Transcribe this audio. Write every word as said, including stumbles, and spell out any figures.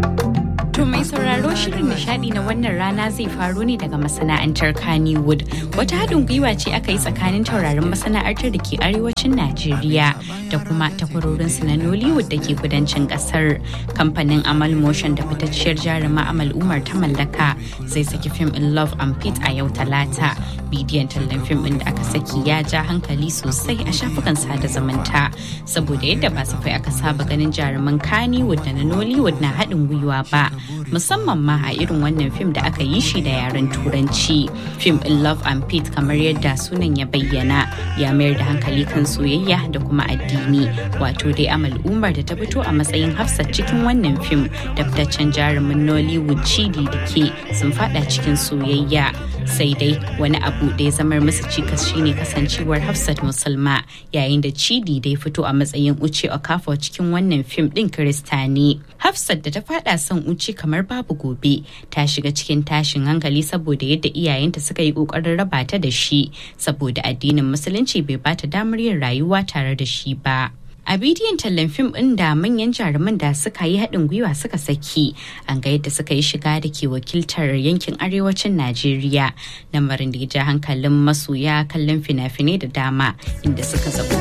To mai sauraro shirin nishadi na wannan rana zai faro ne daga masana'antar Kannywood. Wata haɗin gwiwa ce aka yi tsakanin taurarin masana'antar da ke arewacin Najeriya da kuma takwarorinsu na Nollywood da ke kudancin ƙasar. Kamfanin Amal Motion da fitacciyar jaruma Amal Umar ta mallaka zai saki fim in Love and Pete a yau Talata. Bidiyon tallan fim ɗin da aka saki ya ja hankali sosai a shafukan sada zumunta saboda yadda ba safai aka saba ganin jaruman Kannywood da na Nollywood na haɗin gwiwa ba. Musamman ma a irin wannan fim da aka yi shi da yaren turanci. Fim in Love and Pete kamar yadda sunan ya bayyana ya mayar da hankali kan soyayya da kuma addini. Wato dai Amal Umar da ta fito a matsayin Hafsat cikin wannan fim da fitaccen jarumin Nollywood Chidi Dike sun fada cikin soyayya. Sai dai wani abu da ya zamar masa cikas shine kasancewar Hafsat musulma yayin da Chidi dai fito a matsayin Uche Okafor cikin wannan fim din Kirista ne. Hafsat da ta fada son Uche kamar babu gobe ta shiga cikin tashin hankali saboda yadda iyayenta suka yi kokarin raba ta da shi saboda addinin musulunci bai bata damar yin rayuwa tare da shi ba. A bidiyon tallan fim ɗin da manyan jaruman da suka yi haɗin gwiwa suka saki an ga yadda suka yi shiga da ke wakiltar yankin arewacin Najeriya, lamarin da ya ja hankalin masoya kallon fina-finai da dama inda suka zaɓi